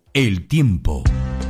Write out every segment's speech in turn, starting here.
El tiempo.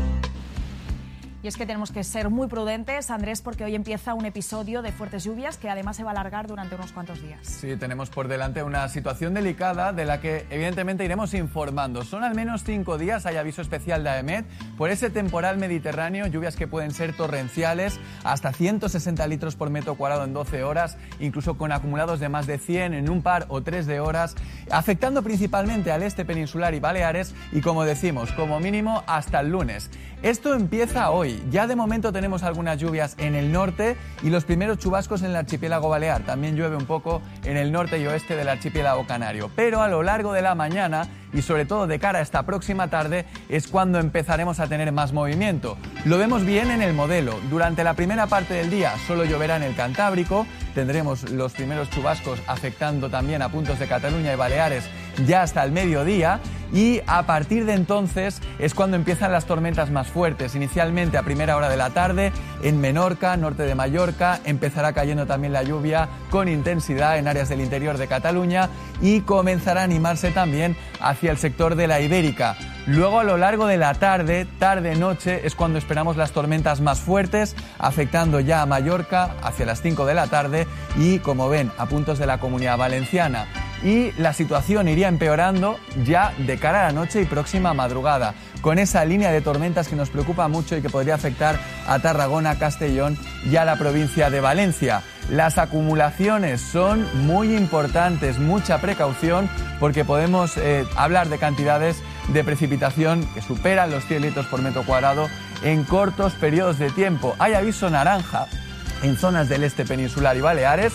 Y es que tenemos que ser muy prudentes, Andrés, porque hoy empieza un episodio de fuertes lluvias que además se va a alargar durante unos cuantos días. Sí, tenemos por delante una situación delicada de la que evidentemente iremos informando. Son al menos 5 días, hay aviso especial de AEMET, por ese temporal mediterráneo, lluvias que pueden ser torrenciales, hasta 160 litros por metro cuadrado en 12 horas, incluso con acumulados de más de 100 en un par o 3 de horas, afectando principalmente al este peninsular y Baleares y, como decimos, como mínimo hasta el lunes. Esto empieza hoy. Ya de momento tenemos algunas lluvias en el norte y los primeros chubascos en el archipiélago balear. También llueve un poco en el norte y oeste del archipiélago canario. Pero a lo largo de la mañana y sobre todo de cara a esta próxima tarde es cuando empezaremos a tener más movimiento. Lo vemos bien en el modelo. Durante la primera parte del día solo lloverá en el Cantábrico. Tendremos los primeros chubascos afectando también a puntos de Cataluña y Baleares ya hasta el mediodía. Y a partir de entonces es cuando empiezan las tormentas más fuertes. Inicialmente a primera hora de la tarde en Menorca, norte de Mallorca, empezará cayendo también la lluvia con intensidad en áreas del interior de Cataluña y comenzará a animarse también hacia el sector de la Ibérica. Luego a lo largo de la tarde, tarde-noche, es cuando esperamos las tormentas más fuertes, afectando ya a Mallorca hacia las 5 de la tarde y, como ven, a puntos de la Comunidad Valenciana. Y la situación iría empeorando ya de cara a la noche y próxima madrugada, con esa línea de tormentas que nos preocupa mucho y que podría afectar a Tarragona, Castellón y a la provincia de Valencia. Las acumulaciones son muy importantes, mucha precaución, porque podemos hablar de cantidades de precipitación que superan los 100 litros por metro cuadrado en cortos periodos de tiempo. Hay aviso naranja en zonas del este peninsular y Baleares,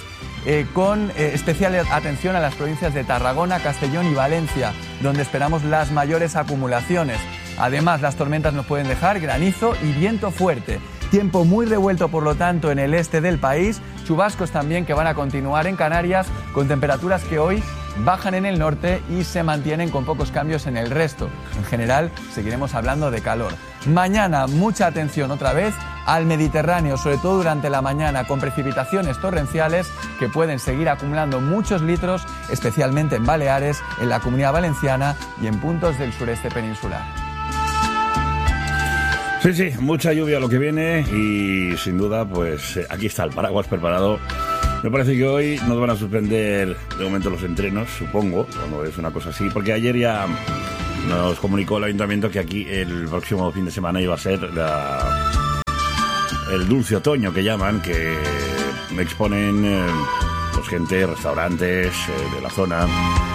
con especial atención a las provincias de Tarragona, Castellón y Valencia, donde esperamos las mayores acumulaciones. Además, las tormentas nos pueden dejar granizo y viento fuerte. Tiempo muy revuelto, por lo tanto, en el este del país. Chubascos también que van a continuar en Canarias, con temperaturas que hoy bajan en el norte y se mantienen con pocos cambios en el resto. En general, seguiremos hablando de calor. Mañana, mucha atención otra vez al Mediterráneo, sobre todo durante la mañana, con precipitaciones torrenciales que pueden seguir acumulando muchos litros, especialmente en Baleares, en la Comunidad Valenciana y en puntos del sureste peninsular. Sí, mucha lluvia lo que viene y sin duda, pues aquí está el paraguas preparado. Me parece que hoy nos van a suspender de momento los entrenos, supongo, o no es una cosa así, porque ayer ya nos comunicó el ayuntamiento que aquí el próximo fin de semana iba a ser el dulce otoño que llaman, que exponen pues gente, restaurantes de la zona,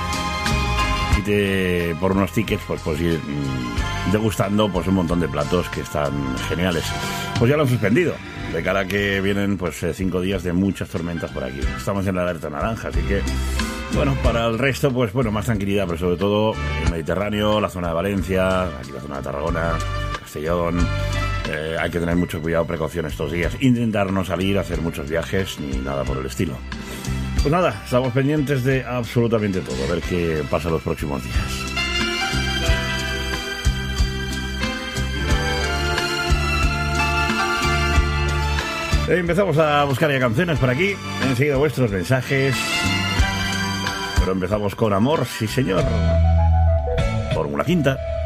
y por unos tickets pues ir degustando pues un montón de platos que están geniales. Pues ya lo han suspendido, de cara a que vienen pues 5 días de muchas tormentas por aquí. Estamos en la alerta naranja, así que bueno, para el resto pues bueno, más tranquilidad, pero sobre todo el Mediterráneo, la zona de Valencia, aquí la zona de Tarragona, Castellón. Hay que tener mucho cuidado, precaución estos días, intentar no salir a hacer muchos viajes ni nada por el estilo. Pues nada, estamos pendientes de absolutamente todo, a ver qué pasa los próximos días. Empezamos a buscar ya canciones por aquí. Enseguida vuestros mensajes. Pero empezamos con amor, sí señor. Fórmula Quinta.